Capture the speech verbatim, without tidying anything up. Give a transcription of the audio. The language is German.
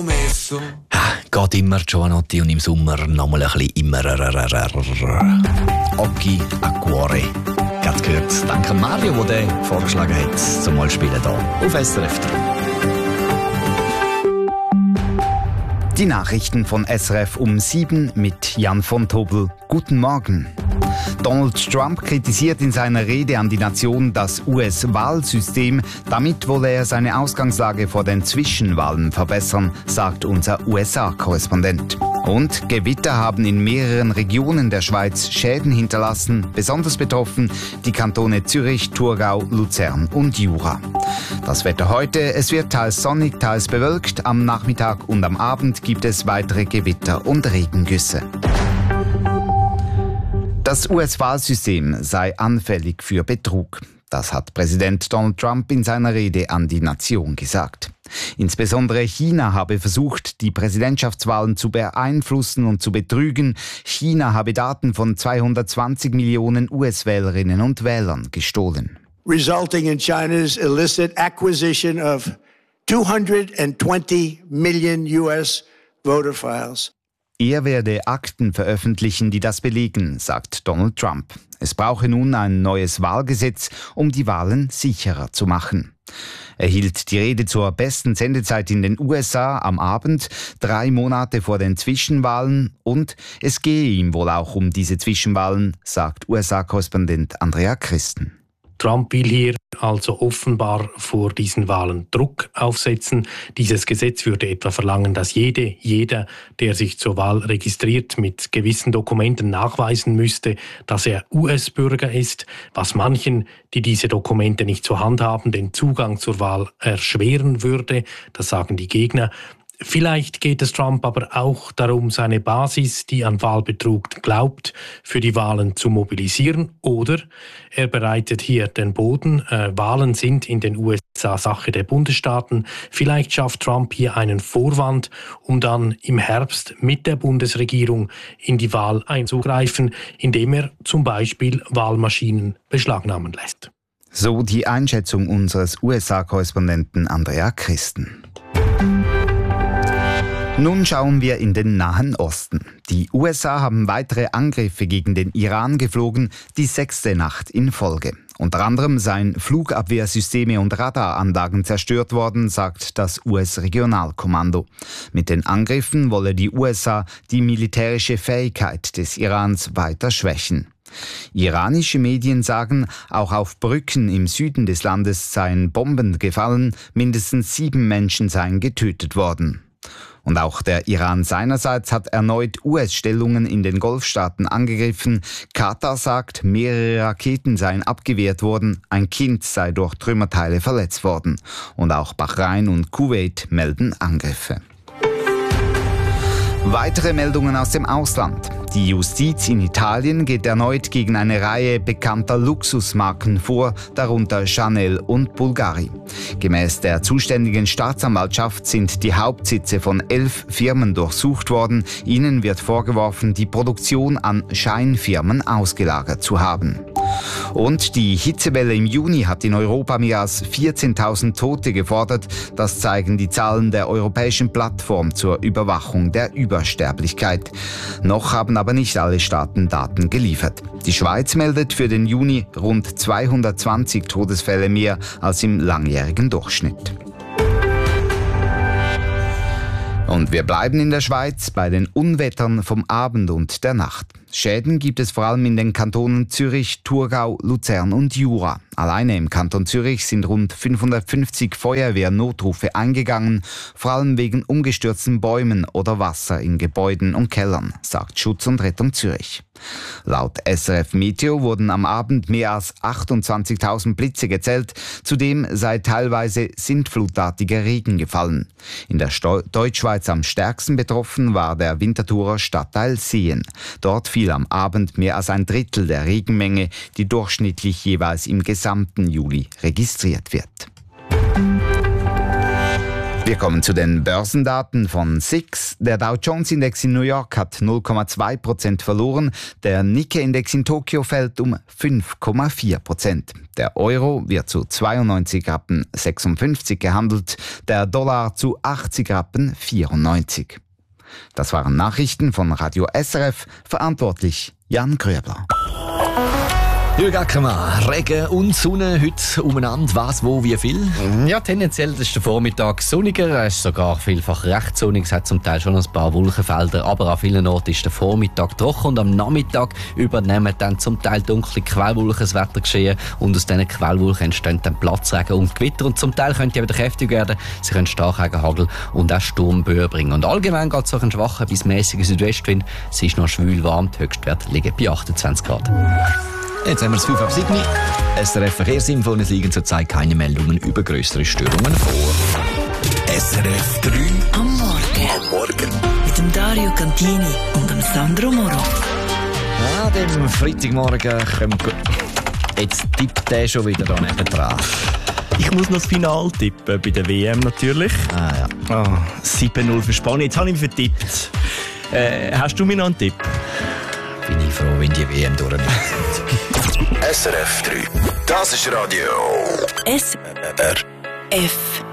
Ah, geht immer Giovanotti und im Sommer nochmal ein bisschen immer. Occhi a cuore. Gerade gehört, danke Mario, der den vorgeschlagen hat, zum Mal spielen hier auf S R F drei. Die Nachrichten von S R F um sieben mit Jan von Tobel. Guten Morgen. Donald Trump kritisiert in seiner Rede an die Nation das U S-Wahlsystem. Damit wolle er seine Ausgangslage vor den Zwischenwahlen verbessern, sagt unser U S A-Korrespondent. Und Gewitter haben in mehreren Regionen der Schweiz Schäden hinterlassen. Besonders betroffen die Kantone Zürich, Thurgau, Luzern und Jura. Das Wetter heute: Es wird teils sonnig, teils bewölkt. Am Nachmittag und am Abend gibt es weitere Gewitter und Regengüsse. Das U S-Wahlsystem sei anfällig für Betrug. Das hat Präsident Donald Trump in seiner Rede an die Nation gesagt. Insbesondere China habe versucht, die Präsidentschaftswahlen zu beeinflussen und zu betrügen. China habe Daten von zweihundertzwanzig Millionen U S-Wählerinnen und Wählern gestohlen. Resulting in China's illicit acquisition of two hundred twenty million U S voter files. Er werde Akten veröffentlichen, die das belegen, sagt Donald Trump. Es brauche nun ein neues Wahlgesetz, um die Wahlen sicherer zu machen. Er hielt die Rede zur besten Sendezeit in den U S A am Abend, drei Monate vor den Zwischenwahlen, und es gehe ihm wohl auch um diese Zwischenwahlen, sagt U S A-Korrespondent Andrea Christen. Trump will hier also offenbar vor diesen Wahlen Druck aufsetzen. Dieses Gesetz würde etwa verlangen, dass jede, jeder, der sich zur Wahl registriert, mit gewissen Dokumenten nachweisen müsste, dass er U S-Bürger ist, was manchen, die diese Dokumente nicht zur Hand haben, den Zugang zur Wahl erschweren würde. Das sagen die Gegner. Vielleicht geht es Trump aber auch darum, seine Basis, die an Wahlbetrug glaubt, für die Wahlen zu mobilisieren. Oder er bereitet hier den Boden. Äh, Wahlen sind in den U S A Sache der Bundesstaaten. Vielleicht schafft Trump hier einen Vorwand, um dann im Herbst mit der Bundesregierung in die Wahl einzugreifen, indem er zum Beispiel Wahlmaschinen beschlagnahmen lässt. So die Einschätzung unseres U S A-Korrespondenten Andrea Christen. Nun schauen wir in den Nahen Osten. Die U S A haben weitere Angriffe gegen den Iran geflogen, die sechste Nacht in Folge. Unter anderem seien Flugabwehrsysteme und Radaranlagen zerstört worden, sagt das U S-Regionalkommando. Mit den Angriffen wolle die U S A die militärische Fähigkeit des Irans weiter schwächen. Iranische Medien sagen, auch auf Brücken im Süden des Landes seien Bomben gefallen, mindestens sieben Menschen seien getötet worden. Und auch der Iran seinerseits hat erneut U S-Stellungen in den Golfstaaten angegriffen. Katar sagt, mehrere Raketen seien abgewehrt worden, ein Kind sei durch Trümmerteile verletzt worden. Und auch Bahrain und Kuwait melden Angriffe. Weitere Meldungen aus dem Ausland. Die Justiz in Italien geht erneut gegen eine Reihe bekannter Luxusmarken vor, darunter Chanel und Bulgari. Gemäß der zuständigen Staatsanwaltschaft sind die Hauptsitze von elf Firmen durchsucht worden. Ihnen wird vorgeworfen, die Produktion an Scheinfirmen ausgelagert zu haben. Und die Hitzewelle im Juni hat in Europa mehr als vierzehntausend Tote gefordert. Das zeigen die Zahlen der Europäischen Plattform zur Überwachung der Übersterblichkeit. Noch haben aber nicht alle Staaten Daten geliefert. Die Schweiz meldet für den Juni rund zweihundertzwanzig Todesfälle mehr als im langjährigen Durchschnitt. Und wir bleiben in der Schweiz bei den Unwettern vom Abend und der Nacht. Schäden gibt es vor allem in den Kantonen Zürich, Thurgau, Luzern und Jura. Alleine im Kanton Zürich sind rund fünfhundertfünfzig Feuerwehrnotrufe eingegangen, vor allem wegen umgestürzten Bäumen oder Wasser in Gebäuden und Kellern, sagt Schutz und Rettung Zürich. Laut S R F Meteo wurden am Abend mehr als achtundzwanzigtausend Blitze gezählt. Zudem sei teilweise sintflutartiger Regen gefallen. In der Sto- Deutschschweiz am stärksten betroffen war der Winterthurer Stadtteil Seen. Dort fiel am Abend mehr als ein Drittel der Regenmenge, die durchschnittlich jeweils im gesamten Juli registriert wird. Wir kommen zu den Börsendaten von S I X. Der Dow Jones Index in New York hat null Komma zwei Prozent verloren. Der Nikkei Index in Tokio fällt um fünf Komma vier Prozent. Der Euro wird zu zweiundneunzig Rappen sechsundfünfzig gehandelt, der Dollar zu achtzig Rappen vierundneunzig. Das waren Nachrichten von Radio S R F, verantwortlich Jan Gröbler. Jürgen Ackermann, Regen und Sonne heute umeinander. Was, wo, wie viel? Ja, tendenziell ist der Vormittag sonniger. Es ist sogar vielfach recht sonnig. Es hat zum Teil schon ein paar Wolkenfelder. Aber an vielen Orten ist der Vormittag trocken. Und am Nachmittag übernehmen dann zum Teil dunkle Quellwolken das Wetter geschehen. Und aus diesen Quellwolken entstehen dann Platzregen und Gewitter. Und zum Teil können die wieder kräftig werden. Sie können Starkregen, Hagel und auch Sturmböen bringen. Und allgemein geht es auch einen schwachen bis mäßigen Südwestwind. Es ist noch schwül warm. Die Höchstwerte liegen bei achtundzwanzig Grad. Jetzt haben wir das fünf ab sieben. S R F Verkehrsinfo, es liegen zurzeit keine Meldungen über grössere Störungen vor. S R F drei am Morgen. Am Morgen. Mit dem Dario Cantini und dem Sandro Moro. Ah, dem Freitagmorgen können wir... Jetzt tippt der schon wieder da nebendran. Ich muss noch das Finale tippen, bei der W M natürlich. Ah ja. Oh, sieben null für Spanien. Jetzt habe ich mich vertippt. Äh, hast du mir noch einen Tipp? Bin ich froh, wenn die W M durch ist. S R F drei. Das ist Radio. S R F.